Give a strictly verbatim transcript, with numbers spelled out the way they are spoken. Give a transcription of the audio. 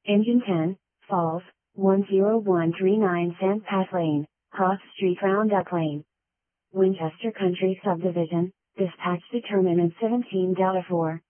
Engine ten, Falls, one zero one three nine Sand Pass Lane, Cross Street Roundup Lane. Winchester Country Subdivision, dispatch determinant seventeen four.